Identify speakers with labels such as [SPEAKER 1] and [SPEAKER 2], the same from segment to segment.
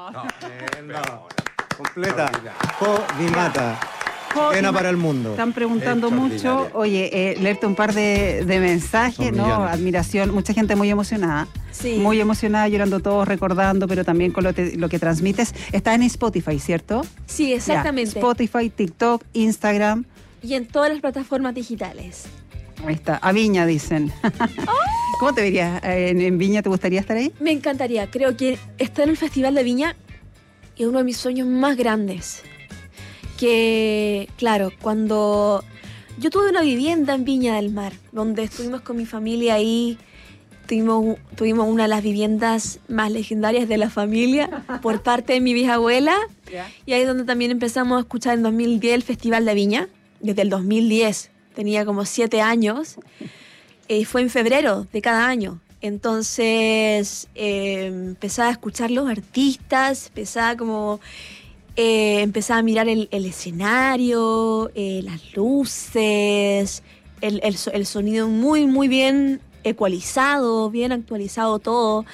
[SPEAKER 1] Completa. Jodimata. Pena para el mundo.
[SPEAKER 2] Están preguntando mucho. Oye, leerte un par de mensajes, ¿no? Admiración. Mucha gente muy emocionada.
[SPEAKER 3] Sí.
[SPEAKER 2] Muy emocionada, llorando todos, recordando, pero también con lo que transmites. Está en Spotify, ¿cierto?
[SPEAKER 3] Sí, exactamente.
[SPEAKER 2] Ya, Spotify, TikTok, Instagram.
[SPEAKER 3] Y en todas las plataformas digitales.
[SPEAKER 2] Ahí está. A Viña, dicen. ¿Cómo te verías? ¿En Viña te gustaría estar ahí?
[SPEAKER 3] Me encantaría. Creo que estar en el Festival de Viña es uno de mis sueños más grandes. Que, claro, cuando yo tuve una vivienda en Viña del Mar, donde estuvimos con mi familia ahí, tuvimos una de las viviendas más legendarias de la familia por parte de mi bisabuela, y ahí es donde también empezamos a escuchar en 2010 el Festival de Viña, desde el 2010, tenía como 7 años, fue en febrero de cada año. Entonces empezaba a escuchar los artistas, empezaba a mirar el escenario, las luces, el sonido muy, muy bien ecualizado, bien actualizado todo.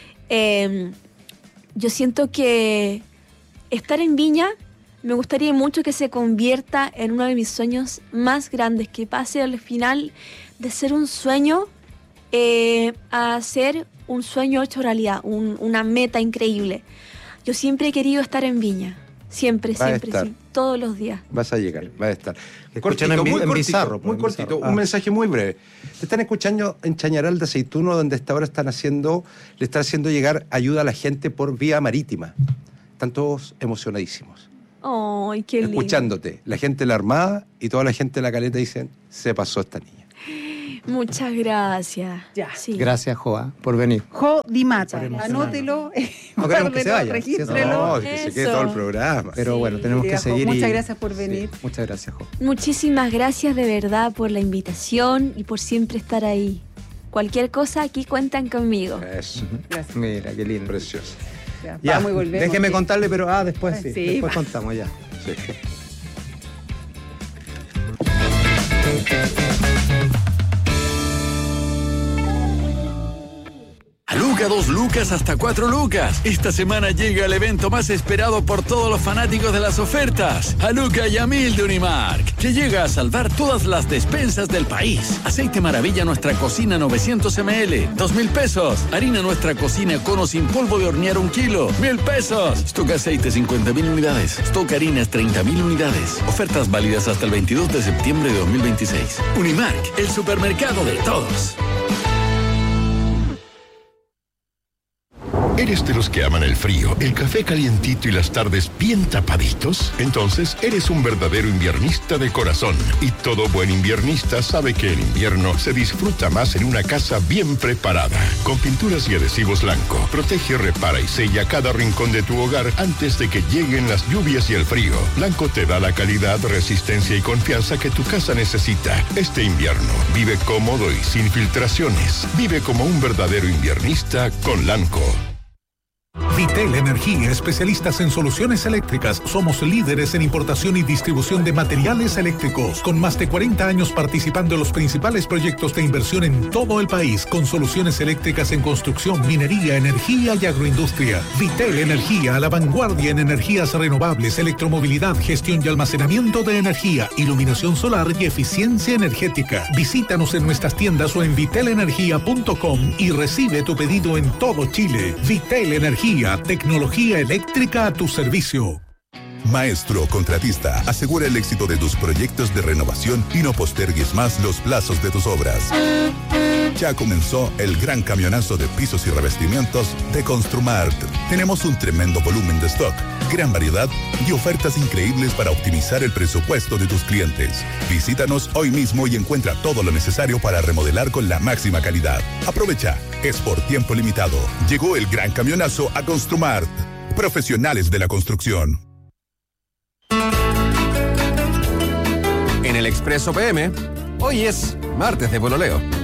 [SPEAKER 3] Yo siento que estar en Viña me gustaría mucho que se convierta en uno de mis sueños más grandes, que pase al final de ser un sueño a ser un sueño hecho realidad, una meta increíble. Yo siempre he querido estar en Viña. Siempre, sí, todos los días.
[SPEAKER 4] Vas a llegar, vas a estar.
[SPEAKER 1] Cortito, muy cortito,
[SPEAKER 4] Bizarro, muy cortito. Un mensaje muy breve. Te están escuchando en Chañaral de Aceituno, donde hasta ahora le están haciendo llegar ayuda a la gente por vía marítima. Están todos emocionadísimos.
[SPEAKER 3] ¡Ay, qué lindo!
[SPEAKER 4] Escuchándote. La gente de la Armada y toda la gente de la Caleta dicen, se pasó esta niña.
[SPEAKER 3] Muchas gracias.
[SPEAKER 2] Ya.
[SPEAKER 3] Sí.
[SPEAKER 1] Gracias, Joa, por venir.
[SPEAKER 2] Jodimata. Anótelo.
[SPEAKER 1] No queremos que se vaya.
[SPEAKER 2] Regístrelo.
[SPEAKER 4] No, que se quede todo el programa.
[SPEAKER 1] Pero bueno, tenemos que seguir.
[SPEAKER 2] Muchas gracias por venir.
[SPEAKER 1] Sí, muchas gracias, Jo.
[SPEAKER 3] Muchísimas gracias de verdad por la invitación y por siempre estar ahí. Cualquier cosa, aquí cuentan conmigo.
[SPEAKER 4] Eso.
[SPEAKER 2] Gracias.
[SPEAKER 1] Mira, qué lindo.
[SPEAKER 4] Precioso.
[SPEAKER 1] Ya,
[SPEAKER 2] vamos y volvemos.
[SPEAKER 1] déjeme contarle, pero después sí.
[SPEAKER 2] Sí,
[SPEAKER 1] Después contamos ya.
[SPEAKER 4] Sí.
[SPEAKER 5] A Luca 2 lucas hasta 4 lucas. Esta semana llega el evento más esperado por todos los fanáticos de las ofertas. A Luca y a 1000 de Unimark, que llega a salvar todas las despensas del país. Aceite Maravilla Nuestra Cocina 900 ml, 2,000 pesos. Harina Nuestra Cocina Cono sin polvo de hornear 1 kilo, 1,000 pesos. Stock aceite 50,000 unidades. Stock harinas 30,000 unidades. Ofertas válidas hasta el 22 de septiembre de 2026. Unimark, el supermercado de todos.
[SPEAKER 6] ¿Eres de los que aman el frío, el café calientito y las tardes bien tapaditos? Entonces, eres un verdadero inviernista de corazón. Y todo buen inviernista sabe que el invierno se disfruta más en una casa bien preparada. Con pinturas y adhesivos Lanco, protege, repara y sella cada rincón de tu hogar antes de que lleguen las lluvias y el frío. Lanco te da la calidad, resistencia y confianza que tu casa necesita. Este invierno, vive cómodo y sin filtraciones. Vive como un verdadero inviernista con Lanco.
[SPEAKER 7] Vitel Energía, especialistas en soluciones eléctricas. Somos líderes en importación y distribución de materiales eléctricos, con más de 40 años participando en los principales proyectos de inversión en todo el país, con soluciones eléctricas en construcción, minería, energía y agroindustria. Vitel Energía, a la vanguardia en energías renovables, electromovilidad, gestión y almacenamiento de energía, iluminación solar y eficiencia energética. Visítanos en nuestras tiendas o en vitelenergia.com y recibe tu pedido en todo Chile. Vitel Energía, tecnología eléctrica a tu servicio.
[SPEAKER 8] Maestro contratista, asegura el éxito de tus proyectos de renovación y no postergues más los plazos de tus obras. Ya comenzó el gran camionazo de pisos y revestimientos de Construmart. Tenemos un tremendo volumen de stock, gran variedad y ofertas increíbles para optimizar el presupuesto de tus clientes. Visítanos hoy mismo y encuentra todo lo necesario para remodelar con la máxima calidad. Aprovecha, es por tiempo limitado. Llegó el gran camionazo a Construmart. Profesionales de la construcción.
[SPEAKER 9] En el Expreso PM, hoy es martes de pololeo.